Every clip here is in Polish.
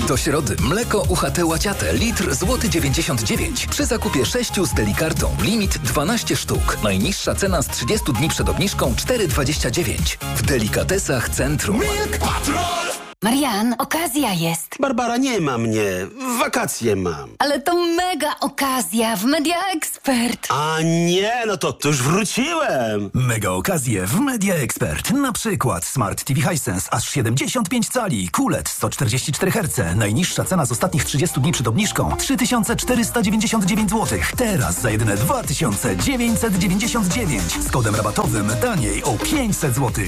Do środy mleko UHT Łaciate litr złoty 99 przy zakupie 6 z Delikartą. Limit 12 sztuk. Najniższa cena z 30 dni przed obniżką 4,29. W Delikatesach Centrum. Milk Patrol! Marian, okazja jest. Barbara, nie ma mnie. Wakacje mam. Ale to mega okazja w Media Expert. A nie, no to już wróciłem. Mega okazje w Media Expert. Na przykład Smart TV Hisense aż 75 cali. QLED 144 Hz. Najniższa cena z ostatnich 30 dni przed obniżką 3499 zł. Teraz za jedyne 2999. Z kodem rabatowym taniej o 500 zł.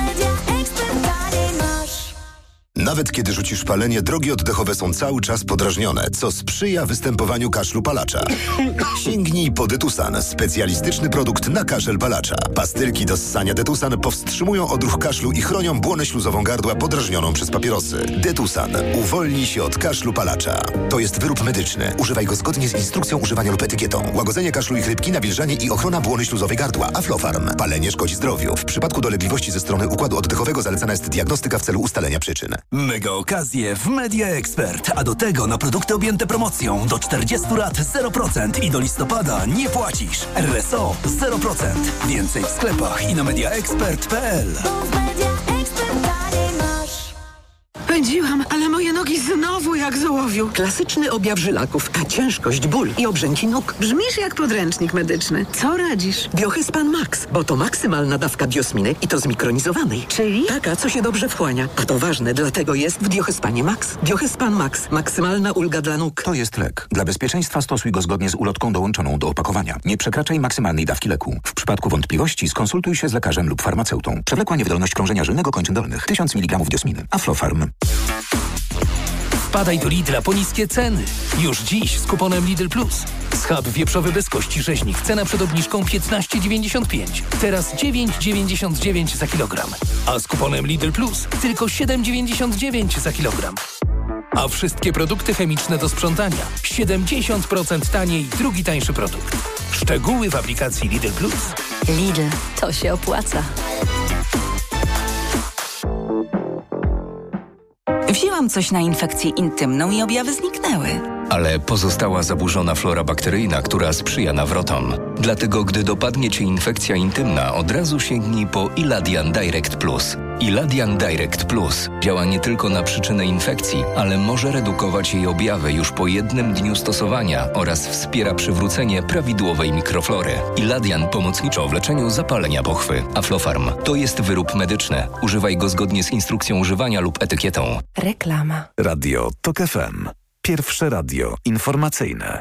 Nawet kiedy rzucisz palenie, drogi oddechowe są cały czas podrażnione, co sprzyja występowaniu kaszlu palacza. Sięgnij po Detusan, specjalistyczny produkt na kaszel palacza. Pastylki do ssania Detusan powstrzymują odruch kaszlu i chronią błonę śluzową gardła podrażnioną przez papierosy. Detusan. Uwolnij się od kaszlu palacza. To jest wyrób medyczny. Używaj go zgodnie z instrukcją używania lub etykietą. Łagodzenie kaszlu i chrypki, nawilżanie i ochrona błony śluzowej gardła. Aflofarm. Palenie szkodzi zdrowiu. W przypadku dolegliwości ze strony układu oddechowego zalecana jest diagnostyka w celu ustalenia przyczyn. Mega okazje w Media Expert, a do tego na produkty objęte promocją do 40 lat 0% i do listopada nie płacisz. RSO 0%. Więcej w sklepach i na mediaexpert.pl. Pędziłam, ale moje nogi znowu jak z ołowiu. Klasyczny objaw żylaków, a ciężkość, ból i obrzęki nóg. Brzmisz jak podręcznik medyczny. Co radzisz? Biohyspan Max, bo to maksymalna dawka biosminy i to zmikronizowanej. Czyli? Taka, co się dobrze wchłania. A to ważne, dlatego jest w Biohyspanie Max. Biohyspan Max. Maksymalna ulga dla nóg. To jest lek. Dla bezpieczeństwa stosuj go zgodnie z ulotką dołączoną do opakowania. Nie przekraczaj maksymalnej dawki leku. W przypadku wątpliwości skonsultuj się z lekarzem lub farmaceutą. Przewlekła niewydolność krążenia żylnego kończyn dolnych. 1000 mg biosminy. Aflofarm. Wpadaj do Lidla po niskie ceny. Już dziś z kuponem Lidl Plus. Schab wieprzowy bez kości rzeźnik. Cena przed obniżką 15,95. Teraz 9,99 za kilogram. A z kuponem Lidl Plus tylko 7,99 za kilogram. A wszystkie produkty chemiczne do sprzątania 70% taniej, drugi tańszy produkt. Szczegóły w aplikacji Lidl Plus. Lidl, to się opłaca. Wzięłam coś na infekcję intymną i objawy zniknęły. Ale pozostała zaburzona flora bakteryjna, która sprzyja nawrotom. Dlatego, gdy dopadnie Cię infekcja intymna, od razu sięgnij po Iladian Direct Plus. Iladian Direct Plus działa nie tylko na przyczynę infekcji, ale może redukować jej objawy już po jednym dniu stosowania oraz wspiera przywrócenie prawidłowej mikroflory. Iladian pomocniczo w leczeniu zapalenia pochwy. Aflofarm to jest wyrób medyczny. Używaj go zgodnie z instrukcją używania lub etykietą. Reklama. Radio TOK FM. Pierwsze radio informacyjne.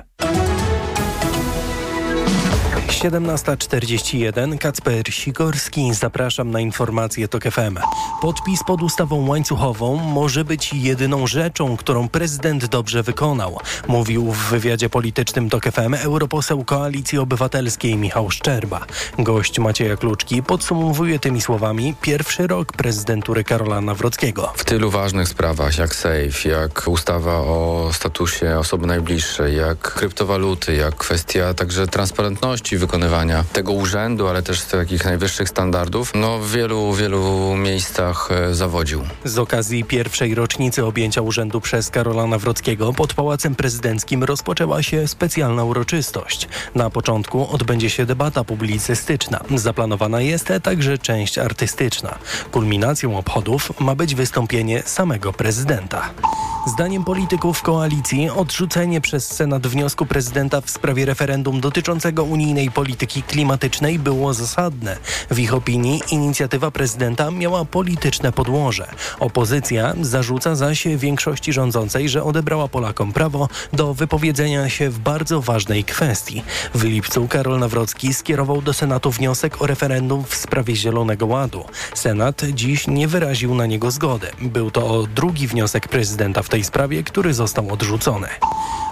17:41. Kacper Sikorski. Zapraszam na informacje TOK FM. Podpis pod ustawą łańcuchową może być jedyną rzeczą, którą prezydent dobrze wykonał. Mówił w wywiadzie politycznym TOK FM europoseł Koalicji Obywatelskiej Michał Szczerba. Gość Macieja Kluczki podsumowuje tymi słowami pierwszy rok prezydentury Karola Nawrockiego. W tylu ważnych sprawach jak SAFE, jak ustawa o statusie osoby najbliższej, jak kryptowaluty, jak kwestia także transparentności wykonywania tego urzędu, ale też takich najwyższych standardów, w wielu miejscach zawodził. Z okazji pierwszej rocznicy objęcia urzędu przez Karola Nawrockiego pod Pałacem Prezydenckim rozpoczęła się specjalna uroczystość. Na początku odbędzie się debata publicystyczna. Zaplanowana jest także część artystyczna. Kulminacją obchodów ma być wystąpienie samego prezydenta. Zdaniem polityków koalicji odrzucenie przez Senat wniosku prezydenta w sprawie referendum dotyczącego unijnej polityki klimatycznej było zasadne. W ich opinii inicjatywa prezydenta miała polityczne podłoże. Opozycja zarzuca zaś większości rządzącej, że odebrała Polakom prawo do wypowiedzenia się w bardzo ważnej kwestii. W lipcu Karol Nawrocki skierował do Senatu wniosek o referendum w sprawie Zielonego Ładu. Senat dziś nie wyraził na niego zgody. Był to drugi wniosek prezydenta w tej sprawie, który został odrzucony.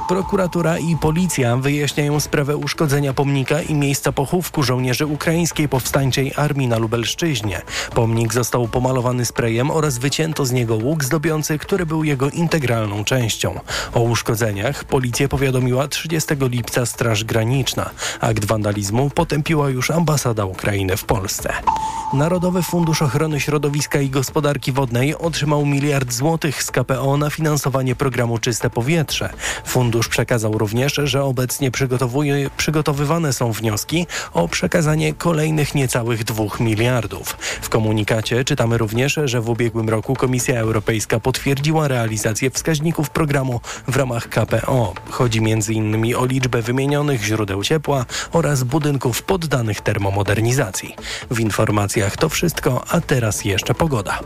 Prokuratura i policja wyjaśniają sprawę uszkodzenia pomnika i miejsca pochówku żołnierzy ukraińskiej powstańczej armii na Lubelszczyźnie. Pomnik został pomalowany sprayem oraz wycięto z niego łuk zdobiący, który był jego integralną częścią. O uszkodzeniach policję powiadomiła 30 lipca Straż Graniczna. Akt wandalizmu potępiła już ambasada Ukrainy w Polsce. Narodowy Fundusz Ochrony Środowiska i Gospodarki Wodnej otrzymał 1 miliard złotych z KPO na finansowanie programu Czyste Powietrze. Fundusz przekazał również, że obecnie przygotowywane są wnioski o przekazanie kolejnych niecałych 2 miliardów. W komunikacie czytamy również, że w ubiegłym roku Komisja Europejska potwierdziła realizację wskaźników programu w ramach KPO. Chodzi m.in. o liczbę wymienionych źródeł ciepła oraz budynków poddanych termomodernizacji. W informacjach to wszystko, a teraz jeszcze pogoda.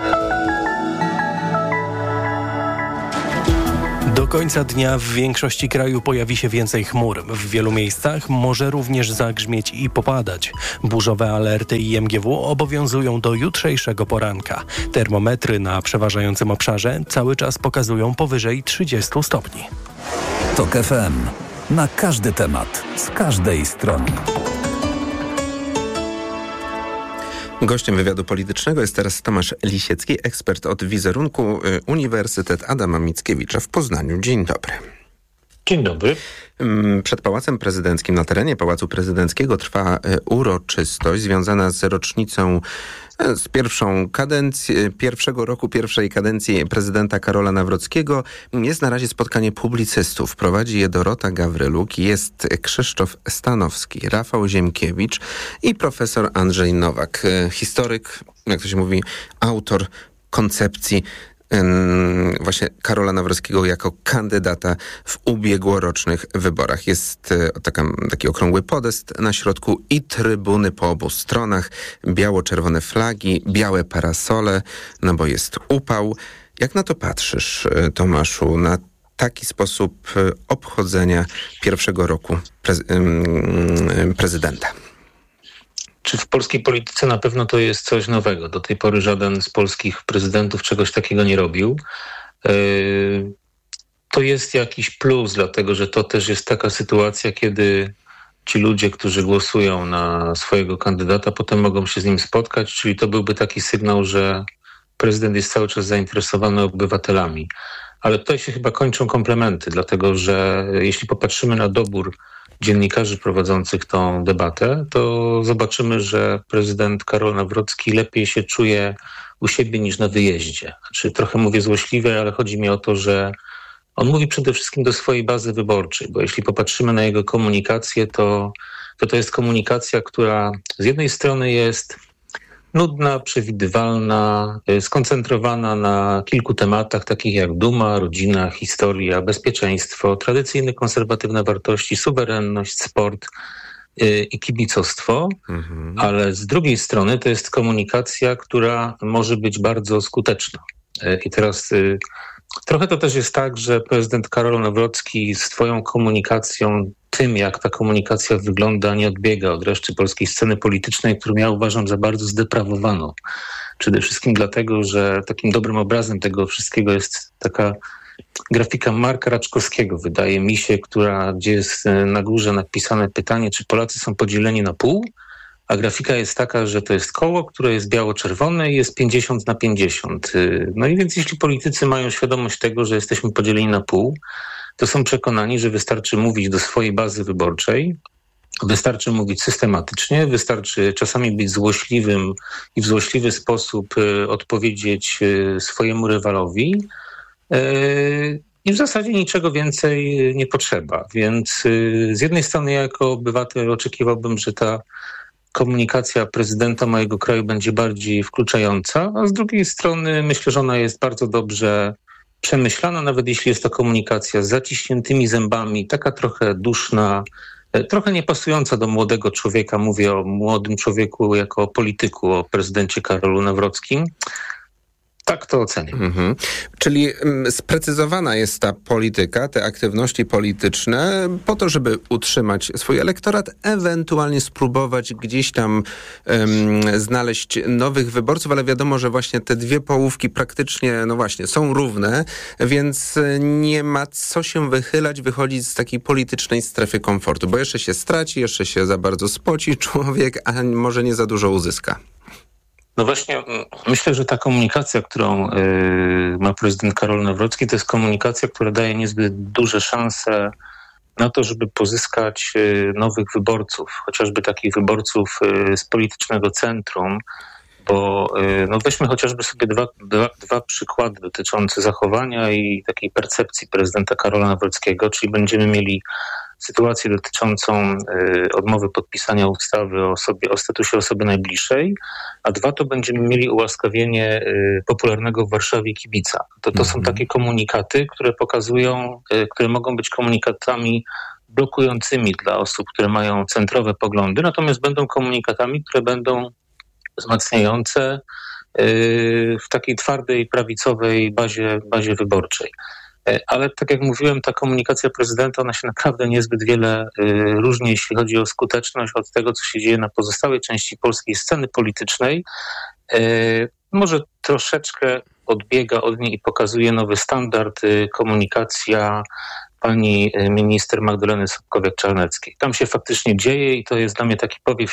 Do końca dnia w większości kraju pojawi się więcej chmur. W wielu miejscach może również zagrzmieć i popadać. Burzowe alerty IMGW obowiązują do jutrzejszego poranka. Termometry na przeważającym obszarze cały czas pokazują powyżej 30 stopni. TOK FM. Na każdy temat, z każdej strony. Gościem wywiadu politycznego jest teraz Tomasz Lisiecki, ekspert od wizerunku, Uniwersytet Adama Mickiewicza w Poznaniu. Dzień dobry. Dzień dobry. Przed Pałacem Prezydenckim, na terenie Pałacu Prezydenckiego trwa uroczystość związana z rocznicą z pierwszego roku pierwszej kadencji prezydenta Karola Nawrockiego. Jest na razie spotkanie publicystów. Prowadzi je Dorota Gawryluk, jest Krzysztof Stanowski, Rafał Ziemkiewicz i profesor Andrzej Nowak. Historyk, jak to się mówi, autor koncepcji właśnie Karola Nawrockiego jako kandydata w ubiegłorocznych wyborach. Jest taki okrągły podest na środku i trybuny po obu stronach, biało-czerwone flagi, białe parasole, no bo jest upał. Jak na to patrzysz, Tomaszu, na taki sposób obchodzenia pierwszego roku prezydenta? Czy w polskiej polityce na pewno to jest coś nowego? Do tej pory żaden z polskich prezydentów czegoś takiego nie robił. To jest jakiś plus, dlatego że to też jest taka sytuacja, kiedy ci ludzie, którzy głosują na swojego kandydata, potem mogą się z nim spotkać, czyli to byłby taki sygnał, że prezydent jest cały czas zainteresowany obywatelami. Ale tutaj się chyba kończą komplementy, dlatego że jeśli popatrzymy na dobór dziennikarzy prowadzących tą debatę, to zobaczymy, że prezydent Karol Nawrocki lepiej się czuje u siebie niż na wyjeździe. Znaczy, trochę mówię złośliwie, ale chodzi mi o to, że on mówi przede wszystkim do swojej bazy wyborczej, bo jeśli popatrzymy na jego komunikację, to jest komunikacja, która z jednej strony jest nudna, przewidywalna, skoncentrowana na kilku tematach takich jak duma, rodzina, historia, bezpieczeństwo, tradycyjne konserwatywne wartości, suwerenność, sport i kibicostwo, ale z drugiej strony to jest komunikacja, która może być bardzo skuteczna. I teraz trochę to też jest tak, że prezydent Karol Nawrocki swoją komunikacją, tym jak ta komunikacja wygląda, nie odbiega od reszty polskiej sceny politycznej, którą ja uważam za bardzo zdeprawowaną. Przede wszystkim dlatego, że takim dobrym obrazem tego wszystkiego jest taka grafika Marka Raczkowskiego, wydaje mi się, gdzie jest na górze napisane pytanie, czy Polacy są podzieleni na pół, a grafika jest taka, że to jest koło, które jest biało-czerwone i jest 50/50. No i więc jeśli politycy mają świadomość tego, że jesteśmy podzieleni na pół, to są przekonani, że wystarczy mówić do swojej bazy wyborczej, wystarczy mówić systematycznie, wystarczy czasami być złośliwym i w złośliwy sposób odpowiedzieć swojemu rywalowi i w zasadzie niczego więcej nie potrzeba. Więc z jednej strony ja jako obywatel oczekiwałbym, że ta komunikacja prezydenta mojego kraju będzie bardziej wkluczająca, a z drugiej strony myślę, że ona jest bardzo dobrze przemyślana, nawet jeśli jest to komunikacja z zaciśniętymi zębami, taka trochę duszna, trochę niepasująca do młodego człowieka. Mówię o młodym człowieku jako o polityku, o prezydencie Karolu Nawrockim. Tak to oceniam. Czyli sprecyzowana jest ta polityka, te aktywności polityczne po to, żeby utrzymać swój elektorat, ewentualnie spróbować gdzieś tam znaleźć nowych wyborców, ale wiadomo, że właśnie te dwie połówki praktycznie, no właśnie, są równe, więc nie ma co się wychylać, wychodzić z takiej politycznej strefy komfortu, bo jeszcze się straci, jeszcze się za bardzo spoci człowiek, a może nie za dużo uzyska. No właśnie, myślę, że ta komunikacja, którą ma prezydent Karol Nawrocki, to jest komunikacja, która daje niezbyt duże szanse na to, żeby pozyskać nowych wyborców, chociażby takich wyborców z politycznego centrum, bo no weźmy chociażby sobie dwa przykłady dotyczące zachowania i takiej percepcji prezydenta Karola Nawrockiego, czyli będziemy mieli sytuację dotyczącą odmowy podpisania ustawy o statusie osoby najbliższej, a dwa to będziemy mieli ułaskawienie popularnego w Warszawie kibica. To są takie komunikaty, które pokazują, które mogą być komunikatami blokującymi dla osób, które mają centrowe poglądy, natomiast będą komunikatami, które będą wzmacniające w takiej twardej, prawicowej bazie wyborczej. Ale tak jak mówiłem, ta komunikacja prezydenta, ona się naprawdę niezbyt wiele różni, jeśli chodzi o skuteczność od tego, co się dzieje na pozostałej części polskiej sceny politycznej. Może troszeczkę odbiega od niej i pokazuje nowy standard komunikacja pani minister Magdaleny Sobkowiak-Czarneckiej. Tam się faktycznie dzieje i to jest dla mnie taki powiew